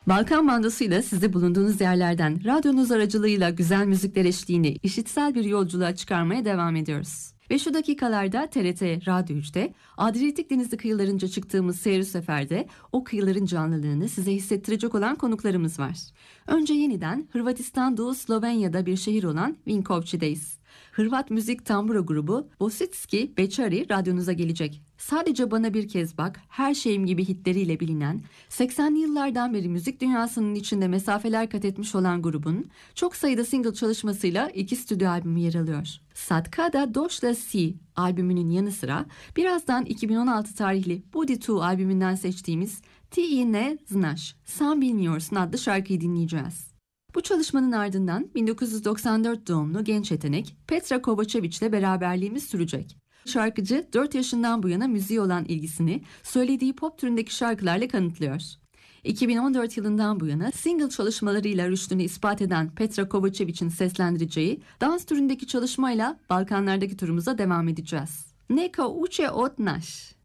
Balkan Bandosu'yla sizi bulunduğunuz yerlerden radyonuz aracılığıyla güzel müzikler eşliğinde işitsel bir yolculuğa çıkarmaya devam ediyoruz. Ve şu dakikalarda TRT Radyo 3'te Adriyatik Denizi kıyılarınca çıktığımız seyir seferde o kıyıların canlılığını size hissettirecek olan konuklarımız var. Önce yeniden Hırvatistan Doğu Slovenya'da bir şehir olan Vinkovci'deyiz. Hırvat müzik tambura grubu Bositski Bečari radyonuza gelecek. Sadece Bana Bir Kez Bak, Her Şeyim Gibi hitleriyle bilinen, 80'li yıllardan beri müzik dünyasının içinde mesafeler kat etmiş olan grubun çok sayıda single çalışmasıyla 2 stüdyo albümü yer alıyor. Satkada Došla Si albümünün yanı sıra birazdan 2016 tarihli Budi 2 albümünden seçtiğimiz Ti ne znaš, Sen Bilmiyorsun adlı şarkıyı dinleyeceğiz. Bu çalışmanın ardından 1994 doğumlu genç yetenek Petra Kovačević ile beraberliğimiz sürecek. Şarkıcı 4 yaşından bu yana müziğe olan ilgisini söylediği pop türündeki şarkılarla kanıtlıyor. 2014 yılından bu yana single çalışmalarıyla rüştünü ispat eden Petra Kovačević'in seslendireceği dans türündeki çalışmayla Balkanlardaki turumuza devam edeceğiz. Neka uče od naš.